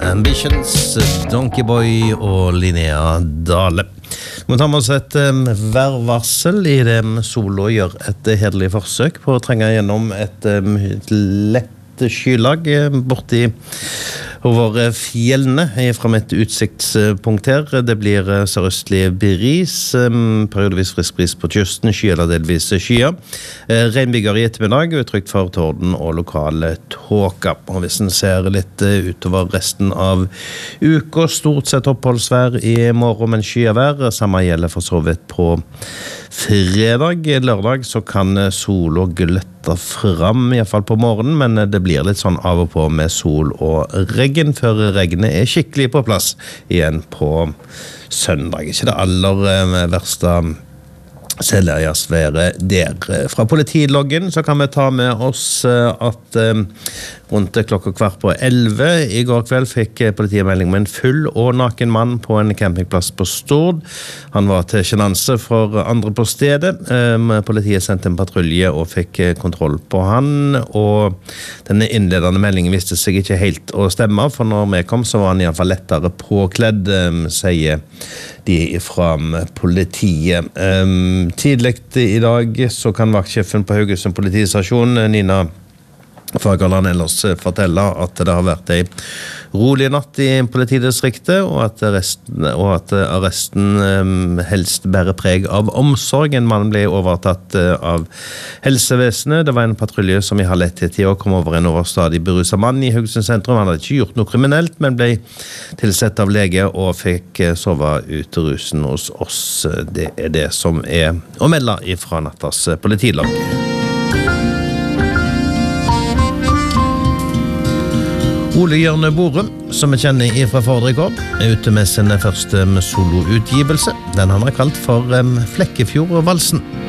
Ambitions, Donkey Boy og Linnea Dale. Vi tar med oss et værvarsel I det Solo gjør et hederlig forsøk på å trenge gjennom et lett skylag borti over fjellene fra et utsiktspunkt her. Det blir sørøstlig bris, periodevis frisk bris på kysten, sky eller delvis skyer. Regnbyger I ettermiddag, utrygt for torden og lokale tåka. Og hvis en ser litt utover resten av uka, stort sett oppholdsvær I morgen, men skyavær. Samme gjelder for så vidt på fredag. Lørdag så kan sol og gløtte fram, I hvert fall på morgenen, men det blir litt sånn av og på med sol og regn, før regnet skikkelig på plass igjen på søndag. Ikke det aller verste selvleiasværet der. Fra politiloggen så kan vi ta med oss at rundt klokka 10:15 I går kveld fikk politiet melding om en full og naken mann på en campingplass på Stord. Han var til sjenanse for andre på stedet. Politiet sendte en patrulje og fikk kontroll på han, og denne innledende meldingen viste seg ikke helt å stemme, for når vi kom så var han I hvert fall lettere påkledd, sier de fra politiet. Tidlig I dag så kan vaktsjefen på Haugesund politistasjon, Nina Fagerland, ellers fortelle at det har vært en rolig natt I politidistriktet, og at arresten helst bærer preg av omsorg. En mann ble overtatt av helsevesenet. Det var en patrulje som I halv 1-tida kom over en overstadig beruset mann I Haugesund sentrum. Han hadde ikke gjort noe kriminelt, men ble tilsett av lege og fikk sove ut rusen hos oss. Det det som å melde ifra nattas politilag. Ole Jørne Borum, som vi kjenner fra Fordrekord, ute med sin første soloutgivelse. Den han har kalt for Flekkefjord-valsen.